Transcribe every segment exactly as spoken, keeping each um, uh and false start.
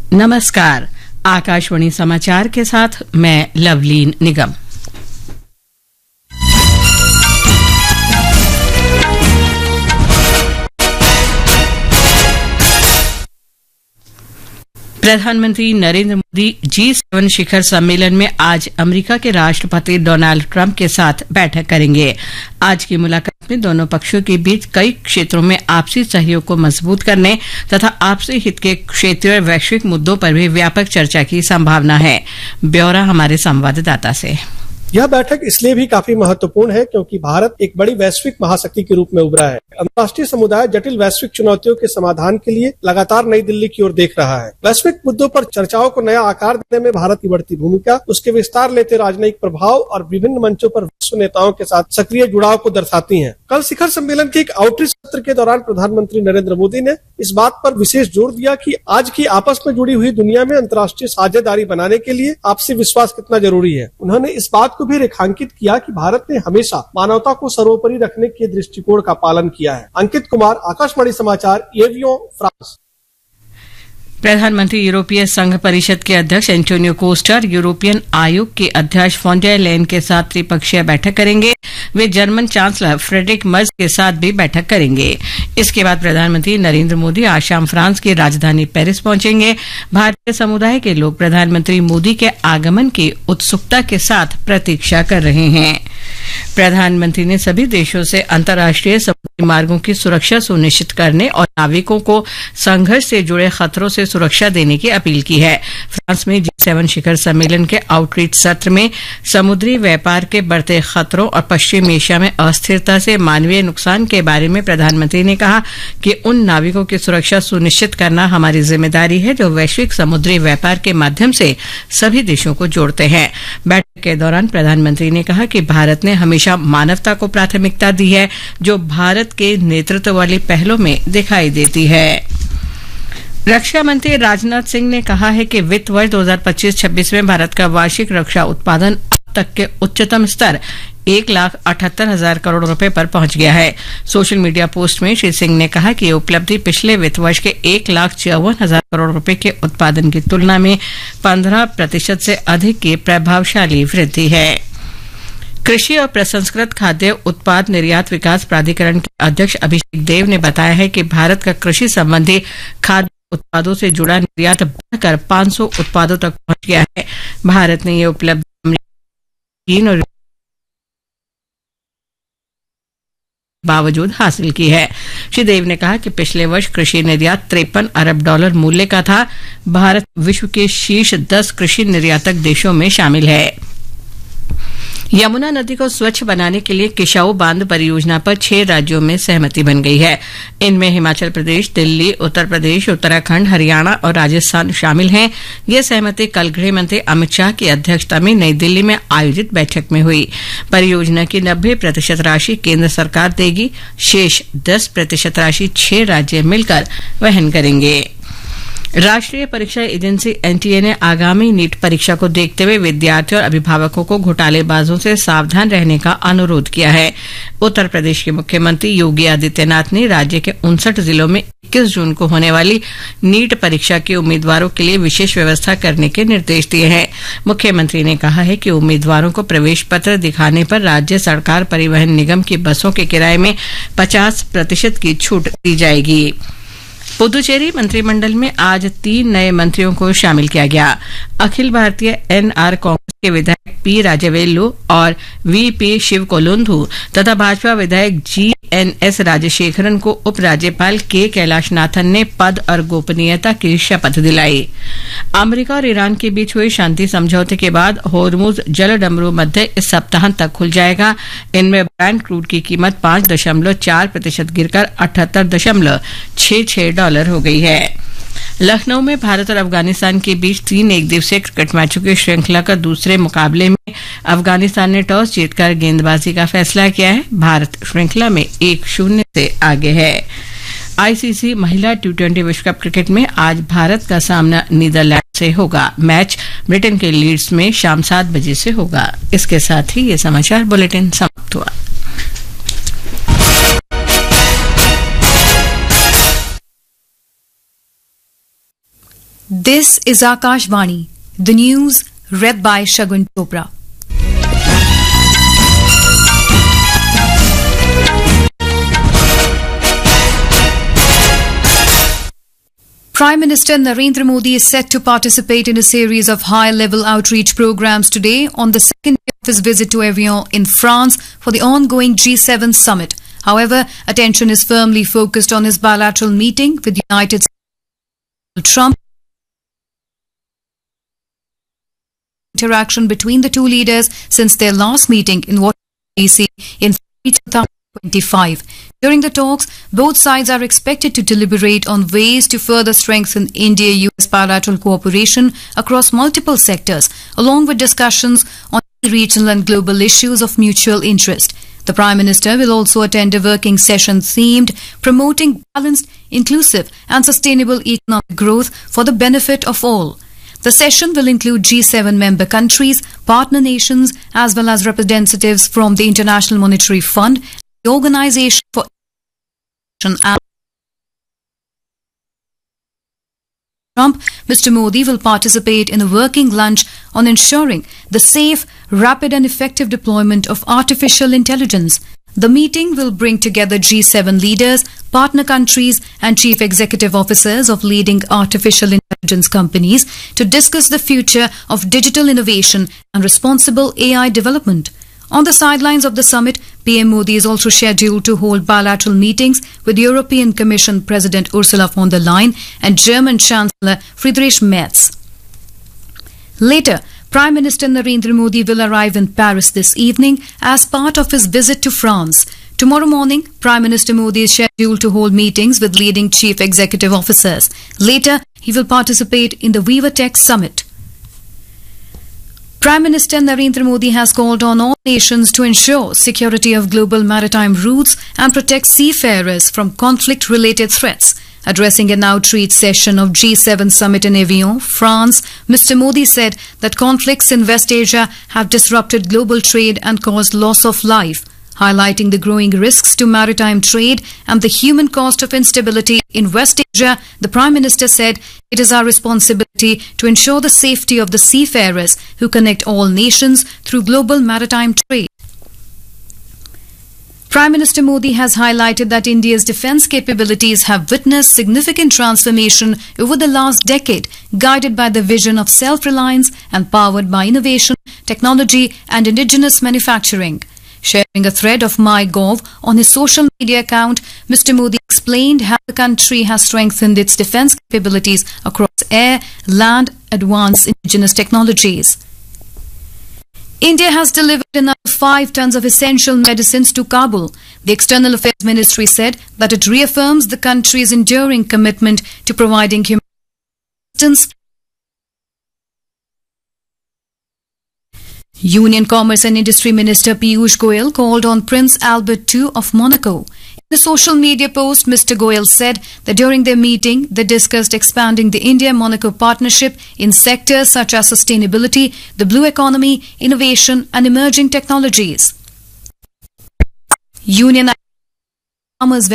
नमस्कार। आकाशवाणी समाचार के साथ मैं लवलीन निगम। प्रधानमंत्री नरेंद्र मोदी जी सेवन शिखर सम्मेलन में आज अमेरिका के राष्ट्रपति डोनाल्ड ट्रंप के साथ बैठक करेंगे। आज की मुलाकात में दोनों पक्षों के बीच कई क्षेत्रों में आपसी सहयोग को मजबूत करने तथा आपसी हित के क्षेत्रीय और वैश्विक मुद्दों पर भी व्यापक चर्चा की संभावना है। ब्यौरा हमारे संवाददाता से। यह बैठक इसलिए भी काफी महत्वपूर्ण है क्योंकि भारत एक बड़ी वैश्विक महाशक्ति के रूप में उभरा है। अंतर्राष्ट्रीय समुदाय जटिल वैश्विक चुनौतियों के समाधान के लिए लगातार नई दिल्ली की ओर देख रहा है। वैश्विक मुद्दों पर चर्चाओं को नया आकार देने में भारत की बढ़ती भूमिका, उसके विस्तार लेते राजनयिक प्रभाव और विभिन्न मंचों पर विश्व नेताओं के साथ सक्रिय जुड़ाव को दर्शाती हैं। कल शिखर सम्मेलन के एक आउटरीच सत्र के दौरान प्रधानमंत्री नरेंद्र मोदी ने इस बात पर विशेष जोर दिया कि आज की आपस में जुड़ी हुई दुनिया में अंतर्राष्ट्रीय साझेदारी बनाने के लिए आपसी विश्वास कितना जरूरी है। उन्होंने इस बात को भी रेखांकित किया कि भारत ने हमेशा मानवता को सर्वोपरि रखने के दृष्टिकोण का पालन किया है। अंकित कुमार, आकाशवाणी समाचार, एवियों, फ्रांस। प्रधानमंत्री यूरोपीय संघ परिषद के अध्यक्ष एंटोनियो कोस्टा और यूरोपियन आयोग के अध्यक्ष फोन डेर लेयन के साथ त्रिपक्षीय बैठक करेंगे। वे जर्मन चांसलर फ्रेडरिक मर्ज के साथ भी बैठक करेंगे। इसके बाद प्रधानमंत्री नरेंद्र मोदी आज शाम फ्रांस की राजधानी पेरिस पहुंचेंगे। भारतीय समुदाय के लोग प्रधानमंत्री मोदी के आगमन की उत्सुकता के साथ प्रतीक्षा कर रहे हैं। प्रधानमंत्री ने सभी देशों से अंतर्राष्ट्रीय समुद्री मार्गों की सुरक्षा सुनिश्चित करने और नाविकों को संघर्ष से जुड़े खतरों से सुरक्षा देने की अपील की है। फ्रांस में जी सेवन शिखर सम्मेलन के आउटरीच सत्र में समुद्री व्यापार के बढ़ते खतरों और पश्चिम एशिया में अस्थिरता से मानवीय नुकसान के बारे में प्रधानमंत्री ने कहा कि उन नाविकों की सुरक्षा सुनिश्चित करना हमारी जिम्मेदारी है जो वैश्विक समुद्री व्यापार के माध्यम से सभी देशों को जोड़ते हैं। बैठक के दौरान प्रधानमंत्री ने कहा कि भारत ने हमेशा मानवता को प्राथमिकता दी है, जो भारत के नेतृत्व वाली पहलों में दिखाई देती है। रक्षा मंत्री राजनाथ सिंह ने कहा है कि वित्त वर्ष दो हज़ार पच्चीस छब्बीस में भारत का वार्षिक रक्षा उत्पादन अब तक के उच्चतम स्तर एक लाख अठहत्तर हजार करोड़ रुपए पर पहुंच गया है। सोशल मीडिया पोस्ट में श्री सिंह ने कहा कि ये उपलब्धि पिछले वित्त वर्ष के एक लाख चौवन हजार करोड़ रुपए के उत्पादन की तुलना में पंद्रह प्रतिशत से अधिक की प्रभावशाली वृद्धि है। कृषि और प्रसंस्कृत खाद्य उत्पाद निर्यात विकास प्राधिकरण के अध्यक्ष अभिषेक देव ने बताया है कि भारत का कृषि संबंधी खाद्य उत्पादों से जुड़ा निर्यात बढ़कर पाँच सौ उत्पादों तक पहुंच गया है। भारत ने ये उपलब्धि चीन और बावजूद हासिल की है। श्री देव ने कहा कि पिछले वर्ष कृषि निर्यात तिरपन अरब डॉलर मूल्य का था। भारत विश्व के शीर्ष दस कृषि निर्यातक देशों में शामिल है। यमुना नदी को स्वच्छ बनाने के लिए किशाऊ बांध परियोजना पर छह राज्यों में सहमति बन गई है। इनमें हिमाचल प्रदेश, दिल्ली, उत्तर प्रदेश, उत्तराखंड, हरियाणा और राजस्थान शामिल हैं। यह सहमति कल गृह मंत्री अमित शाह की अध्यक्षता में नई दिल्ली में आयोजित बैठक में हुई। परियोजना की नब्बे प्रतिशत राशि केंद्र सरकार देगी, शेष दस प्रतिशत राशि छह राज्य मिलकर वहन करेंगे। राष्ट्रीय परीक्षा एजेंसी एनटीए ने आगामी नीट परीक्षा को देखते हुए विद्यार्थियों और अभिभावकों को घोटालेबाजों से सावधान रहने का अनुरोध किया है। उत्तर प्रदेश के मुख्यमंत्री योगी आदित्यनाथ ने राज्य के उनसठ जिलों में इक्कीस जून को होने वाली नीट परीक्षा के उम्मीदवारों के लिए विशेष व्यवस्था करने के निर्देश दिए हैं। मुख्यमंत्री ने कहा है कि उम्मीदवारों को प्रवेश पत्र दिखाने पर राज्य सरकार परिवहन निगम की बसों के किराए में पचास प्रतिशत की छूट दी जाएगी। पुदुचेरी मंत्रिमंडल में आज तीन नए मंत्रियों को शामिल किया गया। अखिल भारतीय एनआर कांग्रेस के विधायक पी राजवेलु और वीपी शिव कोलुंधु तथा भाजपा विधायक जी एन एस राजशेखरन को उपराज्यपाल के कैलाशनाथन ने पद और गोपनीयता की शपथ दिलाई। अमेरिका और ईरान के बीच हुए शांति समझौते के बाद होर्मुज जलडमरू मध्य इस सप्ताह तक खुल जाएगा। इनमें ब्रांड क्रूड की कीमत पांच दशमलव चार प्रतिशत गिरकर अठहत्तर दशमलव छह छह डॉलर हो गई है। लखनऊ में भारत और अफगानिस्तान के बीच तीन एक दिवसीय क्रिकेट मैचों की श्रृंखला का दूसरे मुकाबले में अफगानिस्तान ने टॉस जीतकर गेंदबाजी का फैसला किया है। भारत श्रृंखला में एक शून्य से आगे है। आईसीसी महिला टी ट्वेंटी विश्व कप क्रिकेट में आज भारत का सामना नीदरलैंड से होगा। मैच ब्रिटेन के लीड्स में शाम सात बजे से होगा। इसके साथ ही ये समाचार बुलेटिन समाप्त हुआ। This is Akashvani, the news read by Shagun Chopra. Prime Minister Narendra Modi is set to participate in a series of high-level outreach programs today on the second day of his visit to Evian in France for the ongoing G seven summit. However, attention is firmly focused on his bilateral meeting with the United States President Trump. Interaction between the two leaders since their last meeting in Washington, D C in two thousand twenty-five. During the talks, both sides are expected to deliberate on ways to further strengthen India-U S bilateral cooperation across multiple sectors, along with discussions on regional and global issues of mutual interest. The Prime Minister will also attend a working session themed promoting balanced, inclusive and sustainable economic growth for the benefit of all. The session will include G seven member countries, partner nations, as well as representatives from the International Monetary Fund, the Organization for and Trump. Mister Modi will participate in a working lunch on ensuring the safe, rapid and effective deployment of artificial intelligence. The meeting will bring together G seven leaders, partner countries and chief executive officers of leading artificial intelligence companies to discuss the future of digital innovation and responsible A I development. On the sidelines of the summit, P M Modi is also scheduled to hold bilateral meetings with European Commission President Ursula von der Leyen and German Chancellor Friedrich Merz. Later, Prime Minister Narendra Modi will arrive in Paris this evening as part of his visit to France. Tomorrow morning, Prime Minister Modi is scheduled to hold meetings with leading chief executive officers. Later, he will participate in the Viva Tech Summit. Prime Minister Narendra Modi has called on all nations to ensure security of global maritime routes and protect seafarers from conflict-related threats. Addressing an outreach session of G seven summit in Evian, France, Mister Modi said that conflicts in West Asia have disrupted global trade and caused loss of life. Highlighting the growing risks to maritime trade and the human cost of instability in West Asia, the Prime Minister said it is our responsibility to ensure the safety of the seafarers who connect all nations through global maritime trade. Prime Minister Modi has highlighted that India's defence capabilities have witnessed significant transformation over the last decade, guided by the vision of self-reliance and powered by innovation, technology and indigenous manufacturing. Sharing a thread of MyGov on his social media account, Mister Modi explained how the country has strengthened its defence capabilities across air, land, advanced indigenous technologies. India has delivered another five tons of essential medicines to Kabul. The External Affairs Ministry said that it reaffirms the country's enduring commitment to providing humanitarian assistance. Union Commerce and Industry Minister Piyush Goyal called on Prince Albert the Second of Monaco. In a social media post, Mister Goyal said that during their meeting, they discussed expanding the India-Monaco partnership in sectors such as sustainability, the blue economy, innovation and emerging technologies. Union Farmers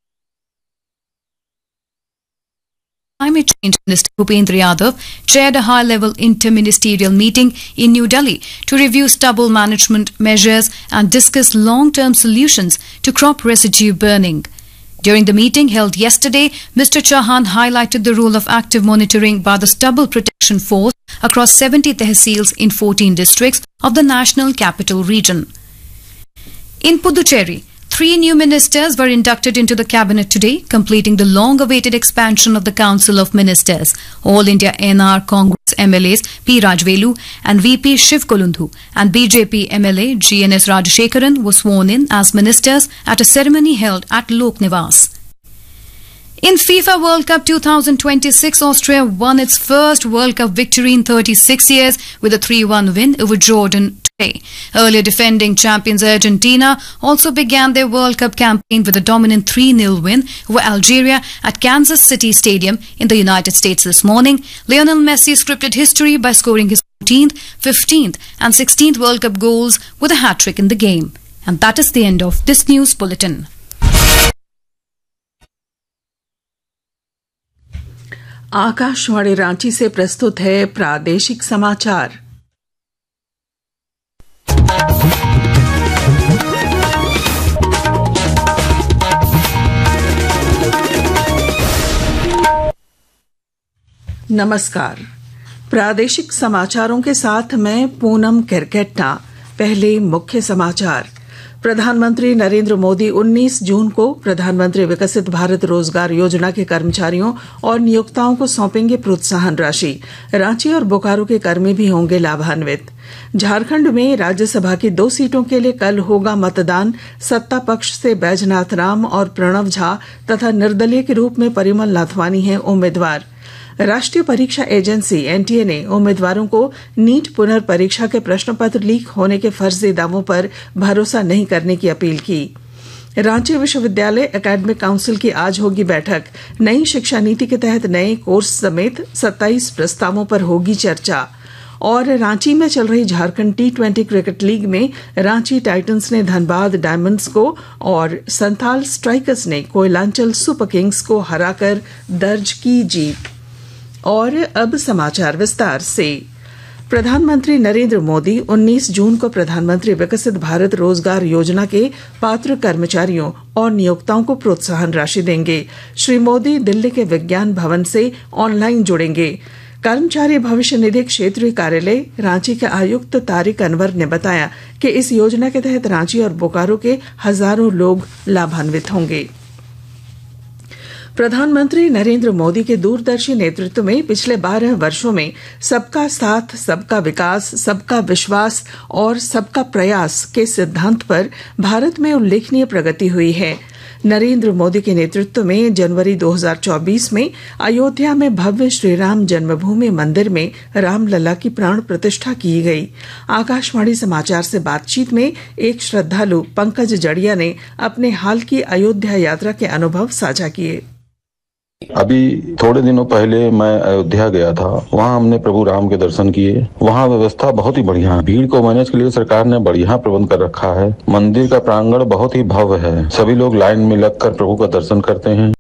Climate Change Minister Bhupendra Yadav chaired a high-level interministerial meeting in New Delhi to review stubble management measures and discuss long-term solutions to crop residue burning. During the meeting held yesterday, Mister Chauhan highlighted the role of active monitoring by the Stubble Protection Force across seventy tehsils in fourteen districts of the National Capital Region. In Puducherry, three new ministers were inducted into the cabinet today, completing the long-awaited expansion of the Council of Ministers. All India N R Congress M L As P. Rajvelu and V P Shiv Kolundhu and B J P M L A G N S Rajashekaran were sworn in as ministers at a ceremony held at Lok Niwas. In FIFA World Cup twenty twenty-six, Austria won its first World Cup victory in thirty-six years with a three one win over Jordan today. Earlier defending champions Argentina also began their World Cup campaign with a dominant three nil win over Algeria at Kansas City Stadium in the United States this morning. Lionel Messi scripted history by scoring his fourteenth, fifteenth and sixteenth World Cup goals with a hat-trick in the game. And that is the end of this news bulletin. Akashvani Ranchi से प्रस्तुत है प्रादेशिक समाचार। नमस्कार, प्रादेशिक समाचारों के साथ मैं पूनम किरकेट्टा। पहले मुख्य समाचार। प्रधानमंत्री नरेंद्र मोदी उन्नीस जून को प्रधानमंत्री विकसित भारत रोजगार योजना के कर्मचारियों और नियोक्ताओं को सौंपेंगे प्रोत्साहन राशि। रांची और बोकारो के कर्मी भी होंगे लाभान्वित। झारखंड में राज्यसभा की दो सीटों के लिए कल होगा मतदान। सत्ता पक्ष से बैजनाथ राम और प्रणव झा तथा निर्दलीय के रूप में परिमल नाथवानी हैं उम्मीदवार। राष्ट्रीय परीक्षा एजेंसी एनटीए ने उम्मीदवारों को नीट पुनर्परीक्षा के प्रश्न पत्र लीक होने के फर्जी दावों पर भरोसा नहीं करने की अपील की। रांची विश्वविद्यालय एकेडमिक काउंसिल की आज होगी बैठक। नई शिक्षा नीति के तहत नए कोर्स समेत सत्ताईस प्रस्तावों पर होगी चर्चा। और रांची में चल रही Jharkhand T twenty cricket league में रांची टाइटंस ने धनबाद डायमंड्स को और संथाल स्ट्राइकर्स ने कोयलांचल सुपर किंग्स को हराकर दर्ज की जीत। और अब समाचार विस्तार से। प्रधानमंत्री नरेंद्र मोदी उन्नीस जून को प्रधानमंत्री विकसित भारत रोजगार योजना के पात्र कर्मचारियों और नियोक्ताओं को प्रोत्साहन राशि देंगे। श्री मोदी दिल्ली के विज्ञान भवन से ऑनलाइन जुड़ेंगे। कर्मचारी भविष्य निधि क्षेत्रीय कार्यालय रांची के आयुक्त तारिक अनवर ने बताया कि इस योजना के तहत रांची और बोकारो के हजारों लोग लाभान्वित होंगे। प्रधानमंत्री नरेंद्र मोदी के दूरदर्शी नेतृत्व में पिछले बारह वर्षों में सबका साथ, सबका विकास, सबका विश्वास और सबका प्रयास के सिद्धांत पर भारत में उल्लेखनीय प्रगति हुई है। नरेंद्र मोदी के नेतृत्व में जनवरी दो हज़ार चौबीस में अयोध्या में भव्य श्रीराम जन्मभूमि मंदिर में रामलला की प्राण प्रतिष्ठा की गई। आकाशवाणी समाचार से बातचीत में एक श्रद्धालु पंकज जड़िया ने अपने हाल की अयोध्या यात्रा के अनुभव साझा किए। अभी थोड़े दिनों पहले मैं अयोध्या गया था। वहाँ हमने प्रभु राम के दर्शन किए। वहाँ व्यवस्था बहुत ही बढ़िया है। भीड़ को मैनेज के लिए सरकार ने बढ़िया प्रबंध कर रखा है। मंदिर का प्रांगण बहुत ही भव्य है। सभी लोग लाइन में लगकर प्रभु का दर्शन करते हैं।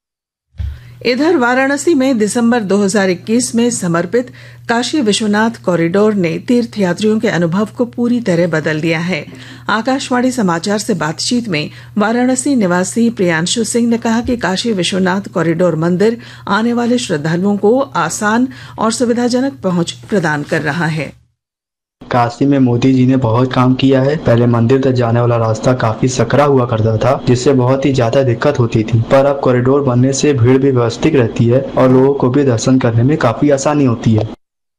इधर वाराणसी में दिसंबर दो हज़ार इक्कीस में समर्पित काशी विश्वनाथ कॉरिडोर ने तीर्थयात्रियों के अनुभव को पूरी तरह बदल दिया है। आकाशवाणी समाचार से बातचीत में वाराणसी निवासी प्रियांशु सिंह ने कहा कि काशी विश्वनाथ कॉरिडोर मंदिर आने वाले श्रद्धालुओं को आसान और सुविधाजनक पहुंच प्रदान कर रहा है। काशी में मोदी जी ने बहुत काम किया है। पहले मंदिर तक जाने वाला रास्ता काफी सकरा हुआ करता था, जिससे बहुत ही ज्यादा दिक्कत होती थी, पर अब कॉरिडोर बनने से भीड़ भी व्यवस्थित रहती है और लोगों को भी दर्शन करने में काफी आसानी होती है।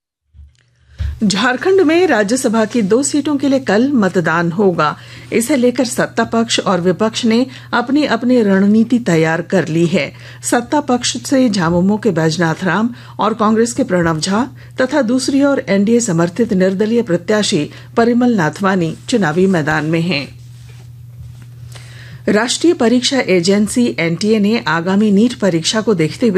झारखंड में राज्यसभा की दो सीटों के लिए कल मतदान होगा। इसे लेकर सत्ता पक्ष और विपक्ष ने अपनी अपनी रणनीति तैयार कर ली है। सत्ता पक्ष से झामुमो के बैजनाथ राम और कांग्रेस के प्रणव झा तथा दूसरी ओर एनडीए समर्थित निर्दलीय प्रत्याशी परिमल नाथवानी चुनावी मैदान में हैं। राष्ट्रीय परीक्षा एजेंसी एनटीए ने आगामी नीट परीक्षा को देखते हुए